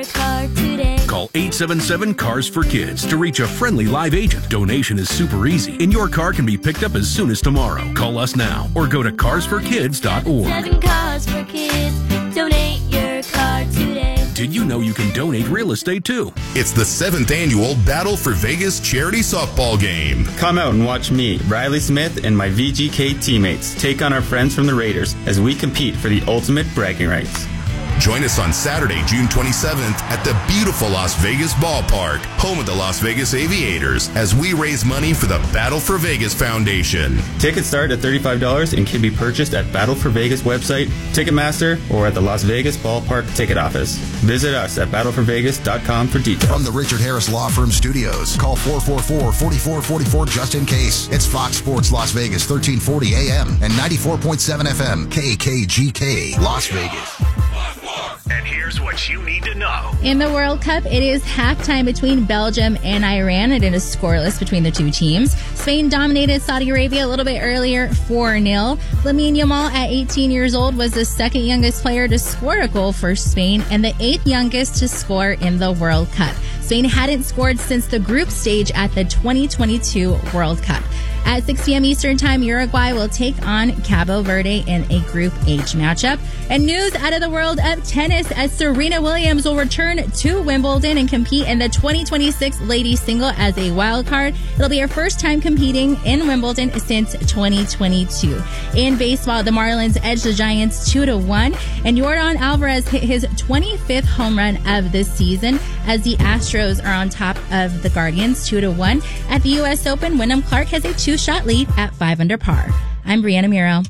car today. Call 877-CARS-FOR-KIDS to reach a friendly live agent. Donation is super easy, and your car can be picked up as soon as tomorrow. Call us now or go to carsforkids.org. 7 Cars for Kids. Donate your car today. Did you know you can donate real estate too? It's the 7th annual Battle for Vegas charity softball game. Come out and watch me, Riley Smith, and my VGK teammates take on our friends from the Raiders as we compete for the ultimate bragging rights. Join us on Saturday, June 27th at the beautiful Las Vegas Ballpark, home of the Las Vegas Aviators, as we raise money for the Battle for Vegas Foundation. Tickets start at $35 and can be purchased at Battle for Vegas website, Ticketmaster, or at the Las Vegas Ballpark ticket office. Visit us at battleforvegas.com for details. From the Richard Harris Law Firm Studios, call 444-4444 just in case. It's Fox Sports Las Vegas, 1340 AM and 94.7 FM, KKGK, Las Vegas. And here's what you need to know. In the World Cup, it is halftime between Belgium and Iran, and it is scoreless between the two teams. Spain dominated Saudi Arabia a little bit earlier, 4-0. Lamine Yamal, at 18 years old, was the second youngest player to score a goal for Spain and the 8th youngest to score in the World Cup. Spain hadn't scored since the group stage at the 2022 World Cup. At 6 p.m. Eastern Time, Uruguay will take on Cabo Verde in a Group H matchup. And news out of the world of tennis as Serena Williams will return to Wimbledon and compete in the 2026 ladies single as a wild card. It'll be her first time competing in Wimbledon since 2022. In baseball, the Marlins edged the Giants 2-1, and Yordan Alvarez hit his 25th home run of the season as the Astros are on top of the Guardians 2-1. At the U.S. Open, Wyndham Clark has a 2-shot lead at 5 under par. I'm Brianna Muro.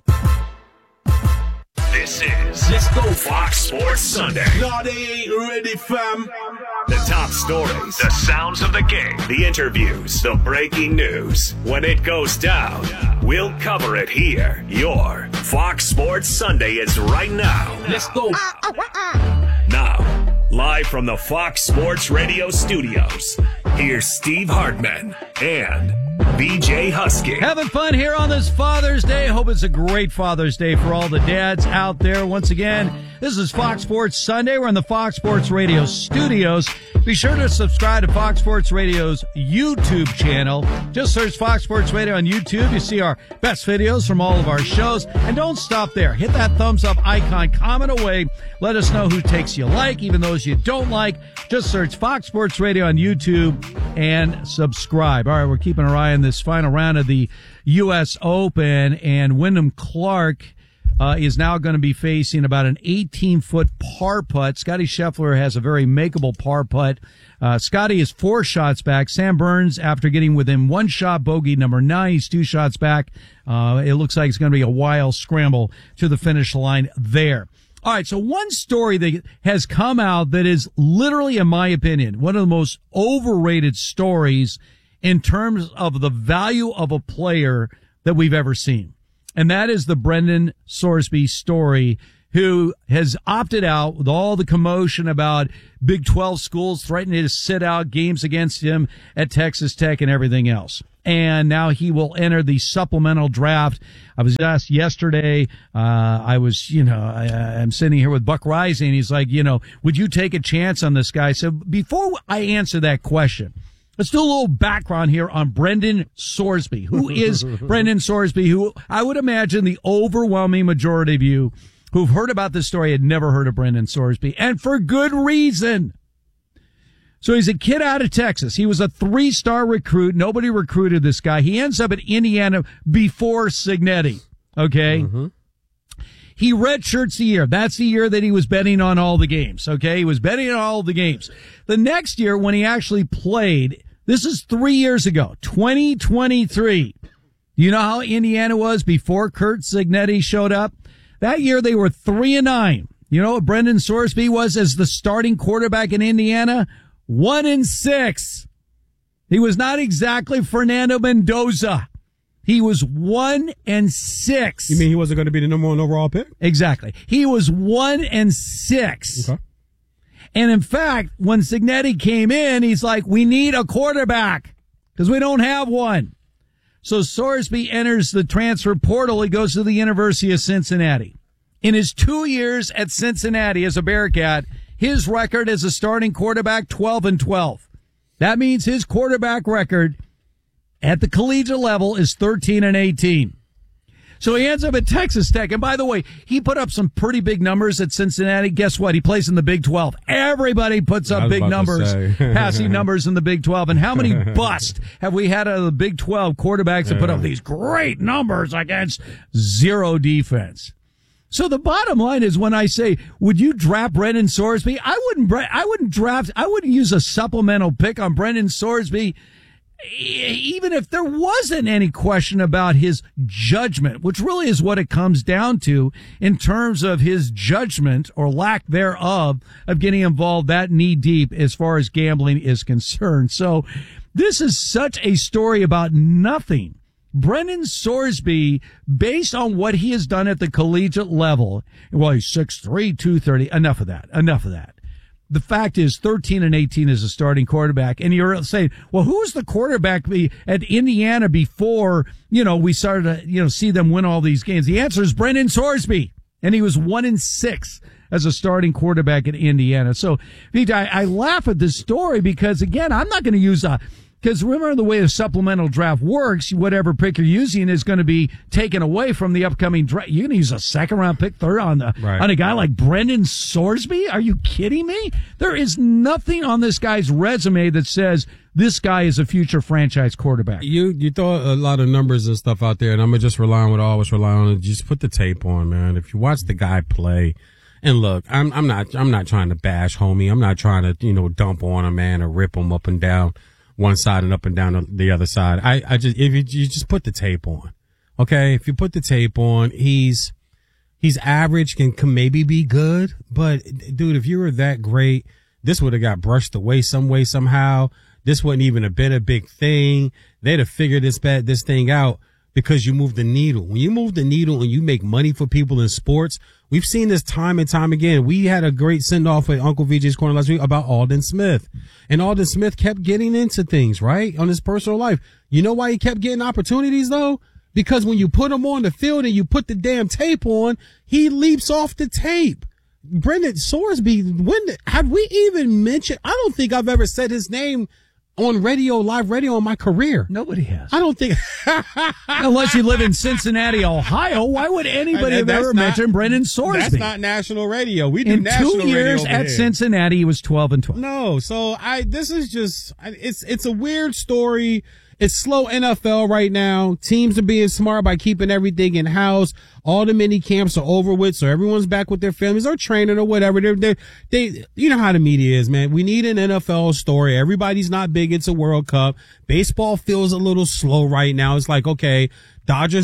This is Let's Go Fox Sports Sunday. No, they ain't ready, fam. The top stories, the sounds of the game, the interviews, the breaking news. When it goes down, we'll cover it here. Your Fox Sports Sunday is right now. Let's go. Now, live from the Fox Sports Radio studios, here's Steve Hartman and BJ Husky. Having fun here on this Father's Day. Hope it's a great Father's Day for all the dads out there. Once again, this is Fox Sports Sunday. We're in the Fox Sports Radio studios. Be sure to subscribe to Fox Sports Radio's YouTube channel. Just search Fox Sports Radio on YouTube. You see our best videos from all of our shows. And don't stop there. Hit that thumbs up icon. Comment away. Let us know who takes you like, even those you don't like. Just search Fox Sports Radio on YouTube and subscribe. All right, we're keeping our eye on this final round of the U.S. Open, and Wyndham Clark is now going to be facing about an 18-foot par putt. Scotty Scheffler has a very makeable par putt. Scotty is 4 shots back. Sam Burns, after getting within 1 shot, bogey number 9, he's 2 shots back. It looks like it's going to be a wild scramble to the finish line there. All right, so one story that has come out that is literally, in my opinion, one of the most overrated stories in terms of the value of a player that we've ever seen. And that is the Brendan Sorsby story, who has opted out with all the commotion about Big 12 schools threatening to sit out games against him at Texas Tech and everything else. And now he will enter the supplemental draft. I was asked yesterday, I'm sitting here with Buck Rising. He's like, would you take a chance on this guy? So before I answer that question, let's do a little background here on Brendan Sorsby. Who is Brendan Sorsby? Who I would imagine the overwhelming majority of you who've heard about this story had never heard of Brendan Sorsby, and for good reason. So he's a kid out of Texas. He was a 3-star recruit. Nobody recruited this guy. He ends up at Indiana before Cignetti. Okay. Mm-hmm. He redshirts the year. That's the year that he was betting on all the games. Okay. He was betting on all the games. The next year when he actually played, this is 3 years ago, 2023. You know how Indiana was before Curt Cignetti showed up? That year they were 3-9. You know what Brendan Sorsby was as the starting quarterback in Indiana? 1-6. He was not exactly Fernando Mendoza. He was 1-6. You mean he wasn't going to be the number 1 overall pick? Exactly. He was 1-6. Okay. And in fact, when Cignetti came in, he's like, we need a quarterback because we don't have one. So Sorsby enters the transfer portal. He goes to the University of Cincinnati. In his 2 years at Cincinnati as a Bearcat, his record as a starting quarterback, 12-12. That means his quarterback record at the collegiate level is 13-18. So he ends up at Texas Tech. And by the way, he put up some pretty big numbers at Cincinnati. Guess what? He plays in the Big 12. Everybody puts up big numbers, passing numbers in the Big 12. And how many busts have we had out of the Big 12 quarterbacks that put up these great numbers against zero defense? So the bottom line is, when I say, would you draft Brendan Sorsby? I wouldn't use a supplemental pick on Brendan Sorsby, even if there wasn't any question about his judgment, which really is what it comes down to in terms of his judgment or lack thereof of getting involved that knee deep as far as gambling is concerned. So this is such a story about nothing. Brendan Sorsby, based on what he has done at the collegiate level, well, he's 6'3", 230. Enough of that. The fact is 13-18 is a starting quarterback. And you're saying, well, who was the quarterback at Indiana before, we started to, see them win all these games? The answer is Brendan Sorsby. And he was 1-6 as a starting quarterback at Indiana. So, Vijay, I laugh at this story because, again, I'm not going to use because remember the way the supplemental draft works, whatever pick you're using is going to be taken away from the upcoming draft. You're going to use a second-round pick third on a guy like Brendan Sorsby? Are you kidding me? There is nothing on this guy's resume that says this guy is a future franchise quarterback. You throw a lot of numbers and stuff out there, and I'm going to just rely on what I always rely on. Just put the tape on, man. If you watch the guy play, and look, I'm not trying to bash homie. I'm not trying to, dump on a man or rip him up and down one side and up and down the other side. If you just put the tape on, okay? If you put the tape on, he's average, can maybe be good, but dude, if you were that great, this would have got brushed away some way, somehow. This wouldn't even have been a big thing. They'd have figured this thing out because you move the needle. When you move the needle and you make money for people in sports, we've seen this time and time again. We had a great send-off at Uncle VJ's Corner last week about Aldon Smith. And Aldon Smith kept getting into things, right, on his personal life. You know why he kept getting opportunities, though? Because when you put him on the field and you put the damn tape on, he leaps off the tape. Brendan Sorsby, have we even mentioned? I don't think I've ever said his name on live radio in my career. Nobody has. I don't think. Unless you live in Cincinnati, Ohio, why would anybody have ever mentioned Brendan Sorsby? That's not national radio. We do in national radio. In 2 years at here. Cincinnati, he was 12-12. No, so this is just, it's a weird story. It's slow NFL right now. Teams are being smart by keeping everything in house. All the mini camps are over with, so everyone's back with their families or training or whatever. They, you know how the media is, man. We need an NFL story. Everybody's not big. It's a World Cup. Baseball feels a little slow right now. It's like, okay, Dodgers.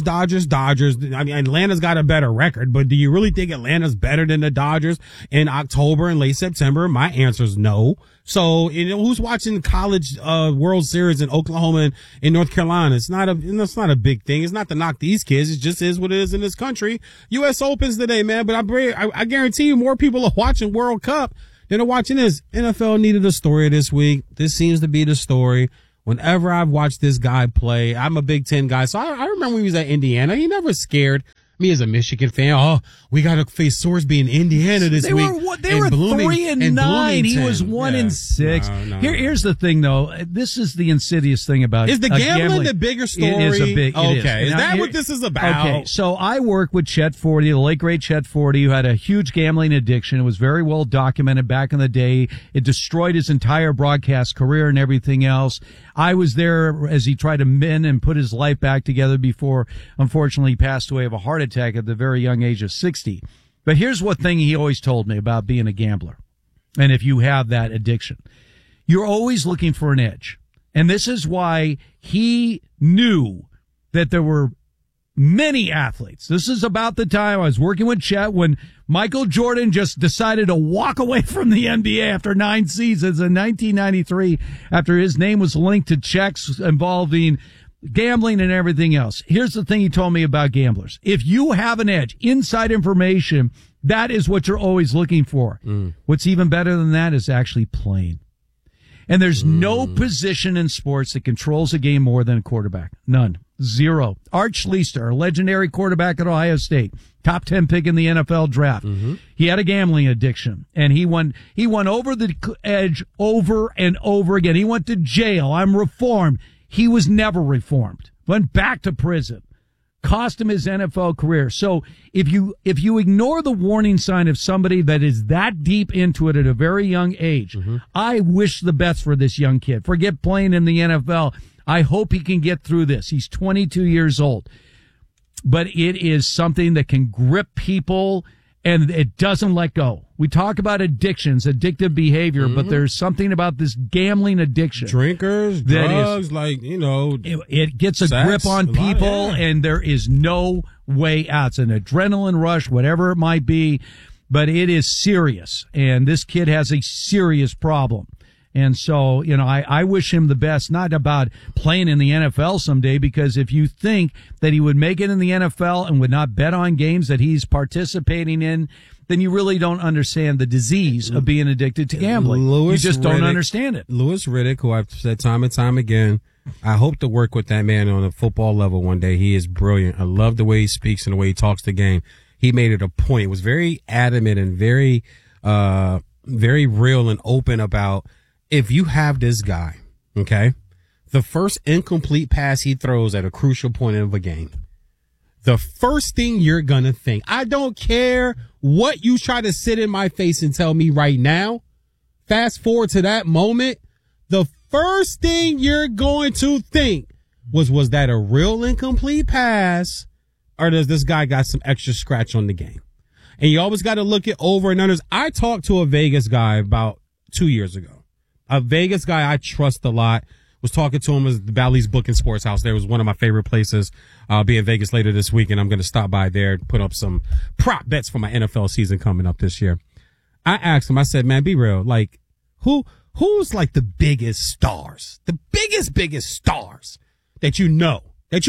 I mean, Atlanta's got a better record, but do you really think Atlanta's better than the Dodgers in October and late September? My answer is no. So, who's watching college World Series in Oklahoma and in North Carolina? It's not a big thing. It's not to knock these kids. It just is what it is in this country. U.S. Opens today, man. But I guarantee you more people are watching World Cup than are watching this. NFL needed a story this week. This seems to be the story. Whenever I've watched this guy play, I'm a Big Ten guy. So I remember when he was at Indiana. He never scared me as a Michigan fan. Oh, we got to face Sorsby in Indiana this week. They were 3-9. He was 1-6. No. Here's the thing, though. This is the insidious thing about is the gambling the bigger story? It is a big. Okay, is that what this is about? Okay, so I work with Chet Forty, the late great Chet Forty, who had a huge gambling addiction. It was very well documented back in the day. It destroyed his entire broadcast career and everything else. I was there as he tried to mend and put his life back together before, unfortunately, he passed away of a heart attack at the very young age of 60. But here's one thing he always told me about being a gambler. And if you have that addiction, you're always looking for an edge. And this is why he knew that there were many athletes. This is about the time I was working with Chet when Michael Jordan just decided to walk away from the NBA after 9 seasons in 1993 after his name was linked to checks involving gambling and everything else. Here's the thing he told me about gamblers. If you have an edge, inside information, that is what you're always looking for. What's even better than that is actually playing. And there's no position in sports that controls a game more than a quarterback. None. Zero. Art Schlichter, a legendary quarterback at Ohio State, top 10 pick in the NFL draft. He had a gambling addiction, and he went over the edge over and over again. He went to jail. I'm reformed. He was never reformed. Went back to prison. Cost him his NFL career. So if you ignore the warning sign of somebody that is that deep into it at a very young age, I wish the best for this young kid. Forget playing in the NFL. I hope he can get through this. He's 22 years old. But it is something that can grip people, and it doesn't let go. We talk about addictions, addictive behavior, but there's something about this gambling addiction. Drinkers, drugs, it gets a grip on people, and there is no way out. It's an adrenaline rush, whatever it might be, but it is serious, and this kid has a serious problem. And so, I wish him the best, not about playing in the NFL someday, because if you think that he would make it in the NFL and would not bet on games that he's participating in, then you really don't understand the disease of being addicted to gambling. You just don't understand it. Louis Riddick, who I've said time and time again, I hope to work with that man on a football level one day. He is brilliant. I love the way he speaks and the way he talks the game. He made it a point. It was very adamant and very real and open about, if you have this guy, okay, the first incomplete pass he throws at a crucial point of a game, the first thing you're going to think, I don't care what you try to sit in my face and tell me right now, fast forward to that moment, the first thing you're going to think was that a real incomplete pass, or does this guy got some extra scratch on the game? And you always got to look at over and unders. I talked to a Vegas guy about 2 years ago. A Vegas guy I trust a lot. Was talking to him at the Bally's Book and Sports House. There was one of my favorite places. I'll be in Vegas later this week, and I'm going to stop by there and put up some prop bets for my NFL season coming up this year. I asked him, I said, man, be real. Like, who's like the biggest stars? The biggest stars that you know,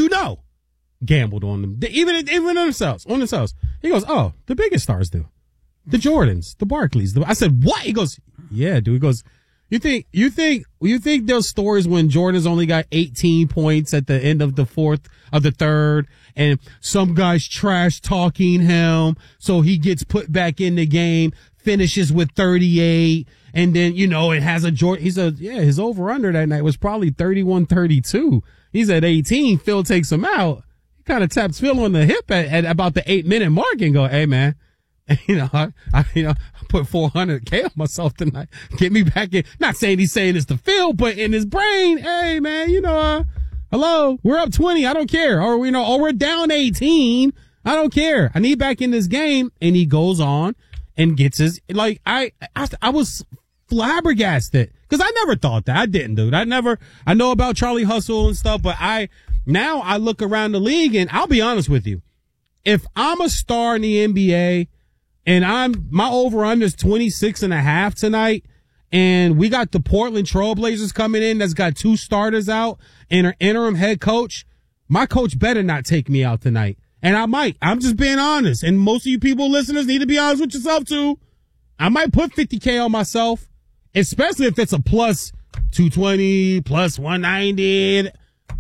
gambled on them, even themselves, on themselves. He goes, oh, the biggest stars do. The Jordans, the Barclays. I said, what? He goes, yeah, dude. He goes, You think there's stories when Jordan's only got 18 points at the end of the third, and some guy's trash talking him, so he gets put back in the game, finishes with 38, and then, it has a Jordan. His over under that night was probably 31-32. He's at 18. Phil takes him out. He kind of taps Phil on the hip at about the 8-minute mark and go, hey man, I put $400K on myself tonight. Get me back in. Not saying he's saying this to Phil, but in his brain, hey man, hello, we're up 20. I don't care. Or we're down 18. I don't care. I need back in this game. And he goes on and gets his, I was flabbergasted because I never thought that. I didn't, dude. I know about Charlie Hustle and stuff, but now I look around the league, and I'll be honest with you. If I'm a star in the NBA, and my over-under is 26.5 tonight, and we got the Portland Trailblazers coming in that's got 2 starters out and an interim head coach, my coach better not take me out tonight. And I might. I'm just being honest. And most of you people, listeners, need to be honest with yourself, too. I might put $50K on myself, especially if it's a plus 220, plus 190.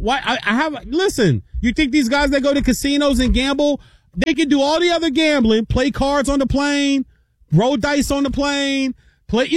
Listen, you think these guys that go to casinos and gamble, they can do all the other gambling, play cards on the plane, roll dice on the plane, but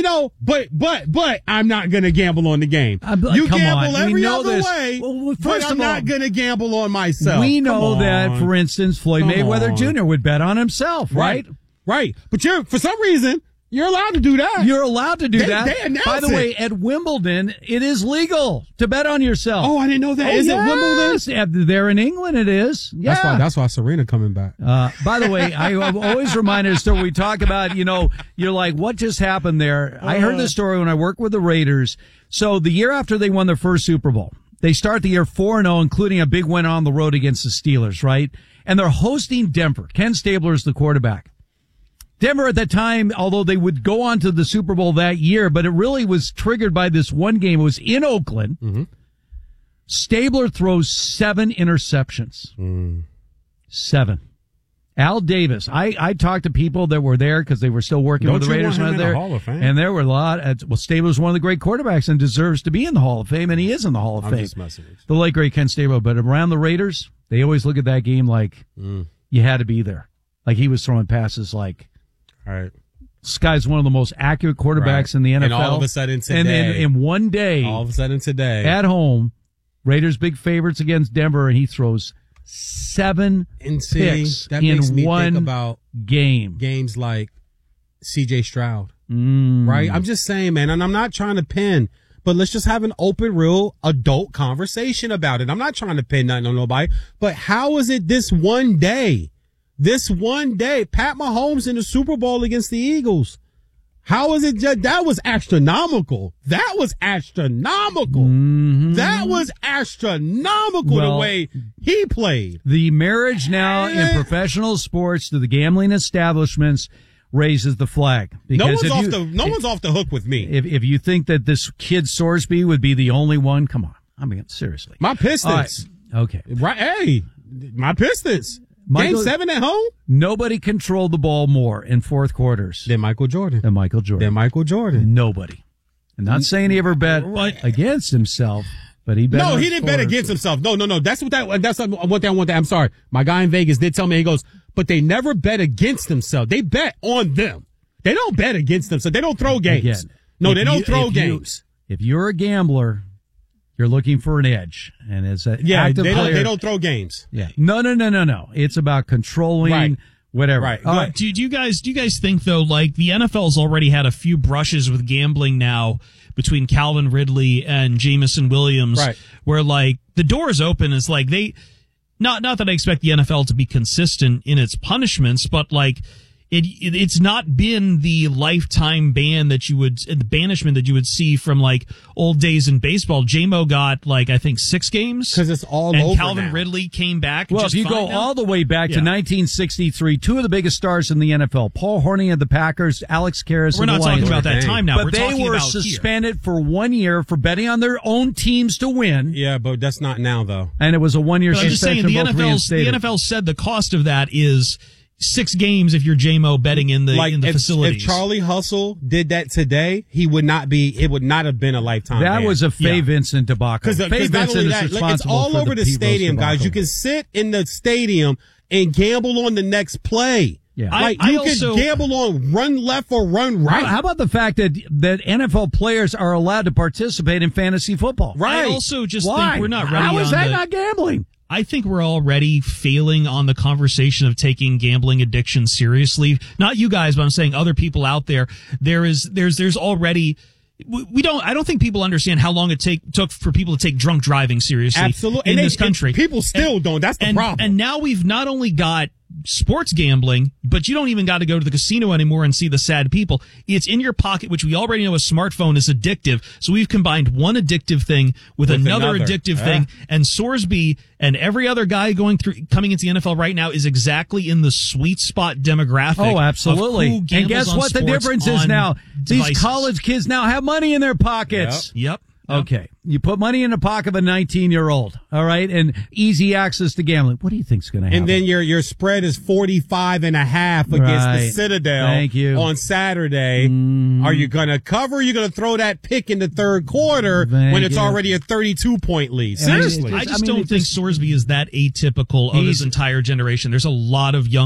I'm not going to gamble on the game. You gamble every other way, but I'm not going to gamble on myself. We know that, for instance, Floyd Mayweather Jr. would bet on himself, right? Right. But for some reason, you're allowed to do that. You're allowed to do that. They announce By the way, at Wimbledon, it is legal to bet on yourself. Oh, I didn't know that. Is it Wimbledon? There in England, it is. Yeah. That's why Serena coming back. By the way, I've always reminded us that we talk about, you're like, what just happened there? I heard this story when I worked with the Raiders. So the year after they won their first Super Bowl, they start the year 4-0, including a big win on the road against the Steelers, right? And they're hosting Denver. Ken Stabler is the quarterback. Denver at that time, although they would go on to the Super Bowl that year, but it really was triggered by this one game. It was in Oakland. Mm-hmm. Stabler throws 7 interceptions. 7. Al Davis. I talked to people that were there because they were still working with the Raiders when they were there. Hall of Fame? And there were a lot. Stabler's one of the great quarterbacks and deserves to be in the Hall of Fame, and he is in the Hall of Fame. Just messing with you. The late great Ken Stabler. But around the Raiders, they always look at that game like you had to be there. Like he was throwing passes like, all right. This guy's one of the most accurate quarterbacks in the NFL. And all of a sudden today. And in one day. All of a sudden today. At home, Raiders big favorites against Denver, and he throws 7 picks that makes in me one think about game. Games like C.J. Stroud, right? I'm just saying, man, and I'm not trying to pin, but let's just have an open, real adult conversation about it. I'm not trying to pin nothing on nobody, but how is it this one day? This one day, Pat Mahomes in the Super Bowl against the Eagles. How is it that was astronomical? That was astronomical. Mm-hmm. That was astronomical the way he played. The marriage now in professional sports to the gambling establishments raises the flag. No one's off the hook with me. If you think that this kid Sorsby would be the only one, come on. I mean, seriously. My Pistons. Okay. Right. Hey, my Pistons. Game 7 at home? Nobody controlled the ball more in fourth quarters than Michael Jordan. Nobody. I'm not saying he ever bet against himself, but he bet. No, he didn't bet against himself. No. That's what I want. I'm sorry. My guy in Vegas did tell me, he goes, but they never bet against themselves. They bet on them. They don't bet against themselves. They don't throw games. Again, they don't throw games. If you're a gambler, you're looking for an edge, and as an active player, they don't throw games. Yeah, no. It's about controlling whatever. Right. Do you guys think though, like the NFL's already had a few brushes with gambling now between Calvin Ridley and Jameson Williams, where like the door is open. It's like they not that I expect the NFL to be consistent in its punishments, but like. It's not been the lifetime ban the banishment that you would see from like old days in baseball. J-Mo got like, I think 6 games. Cause it's all and over Calvin now. Ridley came back. Well, if you go all the way back to 1963, 2 of the biggest stars in the NFL, Paul Hornung of the Packers, Alex Karras. We're not talking about that time now. But they were suspended for 1 year for betting on their own teams to win. Yeah, but that's not now though. And it was a 1-year suspension. I'm just saying the NFL said the cost of that is 6 games if you're J-Mo betting in the facilities. If Charlie Hustle did that today, it would not have been a lifetime ban. That was a Faye Vincent debacle. Because it's all over the stadium, guys. You can sit in the stadium and gamble on the next play. Yeah. You can gamble on run left or run right. How about the fact that NFL players are allowed to participate in fantasy football? Right. I also just think we're not ready. How is that not gambling? I think we're already failing on the conversation of taking gambling addiction seriously. Not you guys, but I'm saying other people out there. There's already, I don't think people understand how long it took for people to take drunk driving seriously. Absolutely. In this country. People still don't. That's the problem. And now we've not only got sports gambling, but you don't even got to go to the casino anymore and see the sad people. It's in your pocket, which we already know a smartphone is addictive. So we've combined one addictive thing with another addictive thing. And Sorsby and every other guy coming into the NFL right now is exactly in the sweet spot demographic. Oh, absolutely. And guess what the difference is now? Devices. These college kids now have money in their pockets. Yep. Okay. You put money in the pocket of a 19-year-old, all right, and easy access to gambling. What do you think's going to happen? And then your spread is 45.5 against the Citadel on Saturday. Are you going to cover? Or are you going to throw that pick in the third quarter when it's already a 32-point lead? Seriously. I just don't think Sorsby is that atypical of his entire generation. There's a lot of young